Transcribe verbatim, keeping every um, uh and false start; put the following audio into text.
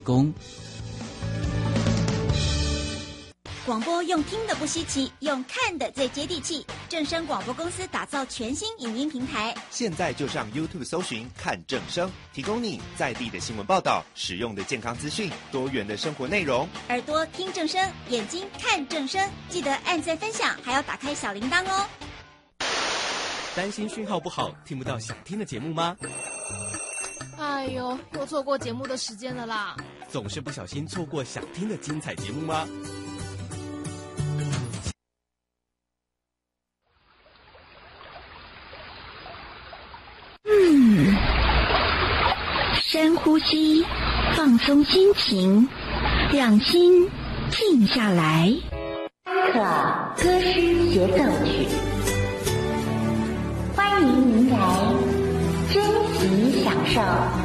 工。 广播用听的不稀奇，用看的最接地气。正声广播公司打造全新影音平台， 现在就上 YouTube 搜寻看正声，提供你在地的新闻报道、实用的健康资讯、多元的生活内容。 耳朵听正声，眼睛看正声，记得按赞分享，还要打开小铃铛哦。 担心讯号不好，听不到想听的节目吗？ 哎呦，又错过节目的时间了啦！ 总是不小心错过想听的精彩节目吗？ 嗯，深呼吸，放松心情，让心静下来。可歌诗协奏曲，欢迎您来珍惜享受。